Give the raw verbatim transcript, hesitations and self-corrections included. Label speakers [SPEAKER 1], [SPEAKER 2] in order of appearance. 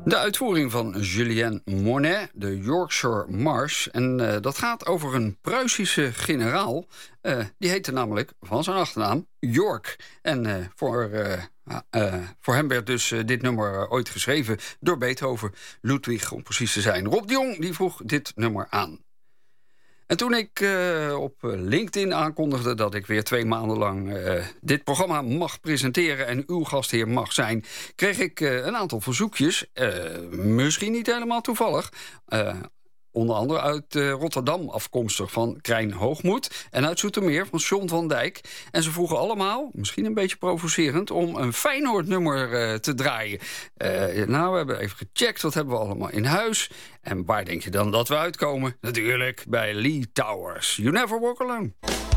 [SPEAKER 1] De uitvoering van Julien Monet, de Yorkshire March. En uh, dat gaat over een Pruisische generaal. Uh, die heette namelijk van zijn achternaam York. En uh, voor, uh, uh, voor hem werd dus uh, dit nummer ooit geschreven door Beethoven. Ludwig, om precies te zijn. Rob de Jong die vroeg dit nummer aan. En toen ik uh, op LinkedIn aankondigde dat ik weer twee maanden lang uh, dit programma mag presenteren en uw gastheer mag zijn, kreeg ik uh, een aantal verzoekjes. Uh, misschien niet helemaal toevallig. Uh, Onder andere uit uh, Rotterdam afkomstig van Krijn Hoogmoed. En uit Zoetermeer van John van Dijk. En ze vroegen allemaal, misschien een beetje provocerend, om een Feyenoord-nummer uh, te draaien. Uh, nou, we hebben even gecheckt, wat hebben we allemaal in huis. En waar denk je dan dat we uitkomen? Natuurlijk bij Lee Towers. You Never Walk Alone.